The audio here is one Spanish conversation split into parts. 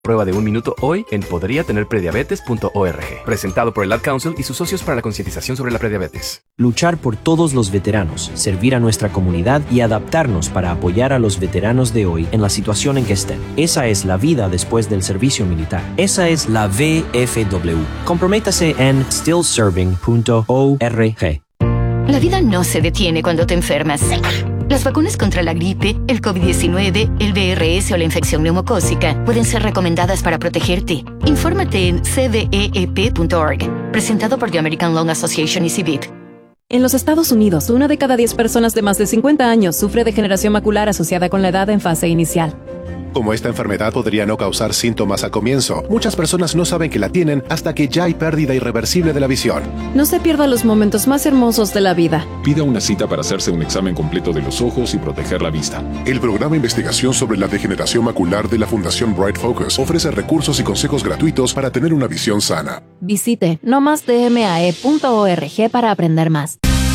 Prueba de 1 minuto hoy en podriatenerprediabetes.org. Presentado por el Ad Council y sus socios para la concientización sobre la prediabetes. Luchar por todos los veteranos, servir a nuestra comunidad y adaptarnos para apoyar a los veteranos de hoy en la situación en que estén. Esa es la vida después del servicio militar. Esa es la VFW. Comprométase en stillserving.org. La vida no se detiene cuando te enfermas. Las vacunas contra la gripe, el COVID-19, el VRS o la infección neumocócica pueden ser recomendadas para protegerte. Infórmate en cveep.org. Presentado por The American Lung Association y CVIP. En los Estados Unidos, 1 de cada 10 personas de más de 50 años sufre degeneración macular asociada con la edad en fase inicial. Como esta enfermedad podría no causar síntomas al comienzo, muchas personas no saben que la tienen hasta que ya hay pérdida irreversible de la visión. No se pierda los momentos más hermosos de la vida. Pida una cita para hacerse un examen completo de los ojos y proteger la vista. El programa de investigación sobre la degeneración macular de la Fundación Bright Focus ofrece recursos y consejos gratuitos para tener una visión sana. Visite nomasdmae.org para aprender más.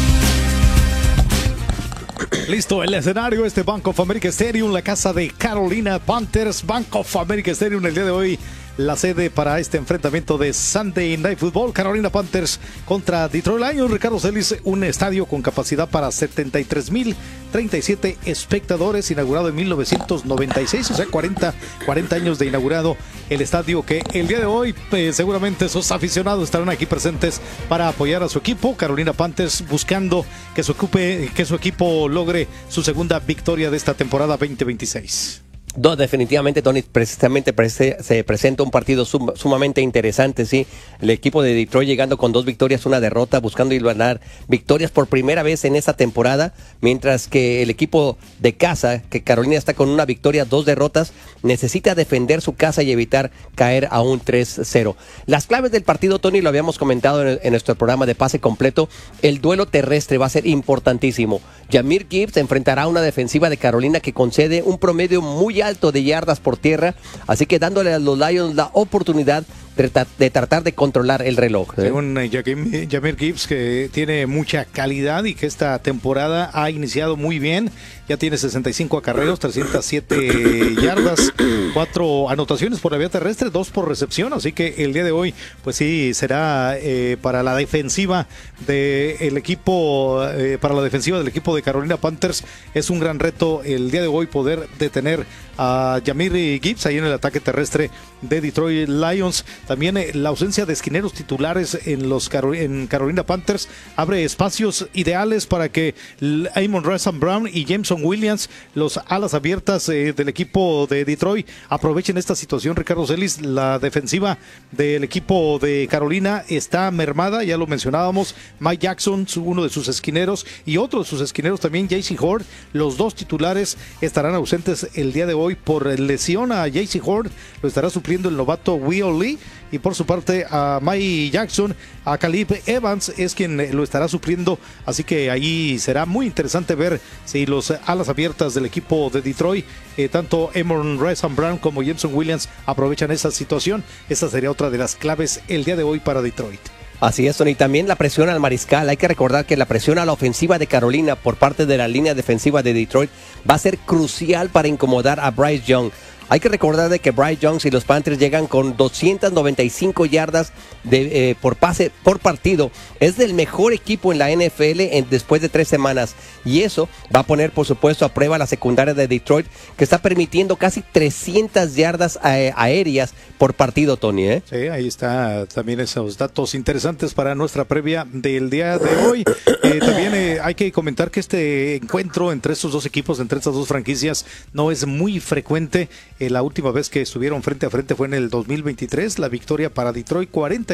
Listo, el escenario, Bank of America Stadium, la casa de Carolina Panthers. Bank of America Stadium, el día de hoy, la sede para este enfrentamiento de Sunday Night Football. Carolina Panthers contra Detroit Lions. Ricardo Celis, un estadio con capacidad para 73,037 espectadores, inaugurado en 1996, o sea, 40 años de inaugurado el estadio, que el día de hoy seguramente sus aficionados estarán aquí presentes para apoyar a su equipo. Carolina Panthers buscando que su equipo logre su segunda victoria de esta temporada 2026. No, definitivamente, Tony, precisamente se presenta un partido sumamente interesante, sí. El equipo de Detroit llegando con 2 victorias, 1 derrota, buscando ganar victorias por primera vez en esta temporada, mientras que el equipo de casa, que Carolina está con 1 victoria, 2 derrotas, necesita defender su casa y evitar caer a un 3-0. Las claves del partido, Tony, lo habíamos comentado en nuestro programa de pase completo. El duelo terrestre va a ser importantísimo. Jahmyr Gibbs enfrentará a una defensiva de Carolina que concede un promedio muy alto de yardas por tierra, así que dándole a los Lions la oportunidad de tratar de controlar el reloj. Según Jahmyr Gibbs, que tiene mucha calidad y que esta temporada ha iniciado muy bien, ya tiene 65 acarreos, 307 yardas, 4 anotaciones por la vía terrestre, 2 por recepción, así que el día de hoy, pues sí, será para la defensiva del equipo, de Carolina Panthers, es un gran reto el día de hoy poder detener a Jahmyr Gibbs ahí en el ataque terrestre de Detroit Lions. También la ausencia de esquineros titulares en Carolina Panthers abre espacios ideales para que Amon-Ra St. Brown y Jameson Williams, los alas abiertas del equipo de Detroit, aprovechen esta situación. Ricardo Celis, la defensiva del equipo de Carolina está mermada, ya lo mencionábamos. Mike Jackson, uno de sus esquineros, y otro de sus esquineros también, JC Horn, los 2 titulares estarán ausentes el día de hoy por lesión. A JC Horn lo estará supliendo el novato Will Lee, y por su parte a Mike Jackson, a Caleb Evans es quien lo estará supliendo, así que ahí será muy interesante ver si los alas abiertas del equipo de Detroit, tanto Amon-Ra St. Brown como Jameson Williams, aprovechan esa situación. Esa sería otra de las claves el día de hoy para Detroit. Así es, Tony. También la presión al mariscal. Hay que recordar que la presión a la ofensiva de Carolina por parte de la línea defensiva de Detroit va a ser crucial para incomodar a Bryce Young. Hay que recordar de que Bryce Young y los Panthers llegan con 295 yardas por pase por partido. Es del mejor equipo en la NFL después de 3 semanas. Y eso va a poner, por supuesto, a prueba la secundaria de Detroit, que está permitiendo casi 300 yardas aéreas por partido, Tony. Sí, ahí está también esos datos interesantes para nuestra previa del día de hoy. También hay que comentar que este encuentro entre estos 2 equipos, entre estas 2 franquicias, no es muy frecuente. La última vez que estuvieron frente a frente fue en el 2023, la victoria para Detroit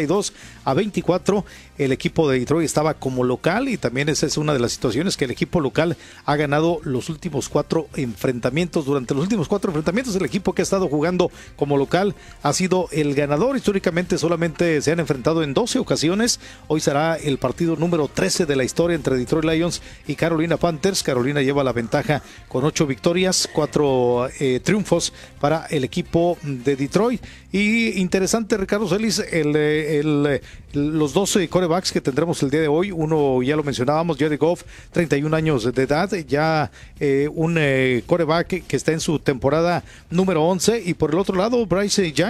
42-24. El equipo de Detroit estaba como local, y también esa es una de las situaciones, que el equipo local ha ganado los últimos 4 enfrentamientos. Durante los últimos 4 enfrentamientos, el equipo que ha estado jugando como local ha sido el ganador. Históricamente solamente se han enfrentado en 12 ocasiones. Hoy será el partido número 13 de la historia entre Detroit Lions y Carolina Panthers. Carolina lleva la ventaja con 8 victorias, 4 triunfos para el equipo de Detroit. Y interesante, Ricardo Celis, los 12 quarterbacks que tendremos el día de hoy. Uno ya lo mencionábamos, Jared Goff, 31 años de edad, ya un quarterback que está en su temporada número 11. Y por el otro lado, Bryce Young,